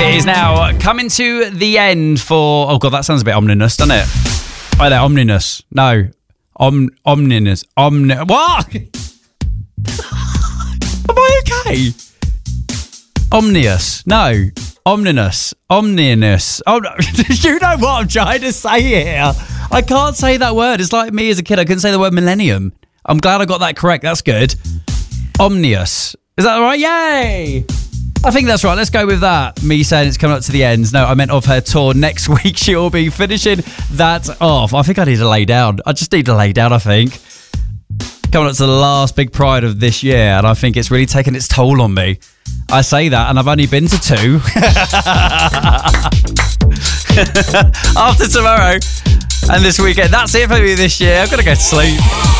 It is now coming to the end for... Oh, God, that sounds a bit ominous, doesn't it? Oh, there, ominous. No. Ominous. What? Am I okay? Omnious. No. Omninous. Omninous. Oh, no. You know what I'm trying to say here. I can't say that word. It's like me as a kid. I couldn't say the word millennium. I'm glad I got that correct. That's good. Omnious. Is that all right? Yay! I think that's right. Let's go with that. Me saying it's coming up to the end. No, I meant of her tour. Next week, she'll be finishing that off. I think I need to lay down. I just need to lay down, I think. Coming up to the last big Pride of this year, and I think it's really taken its toll on me. I say that, and I've only been to 2. After tomorrow and this weekend. That's it for me this year. I've got to go to sleep.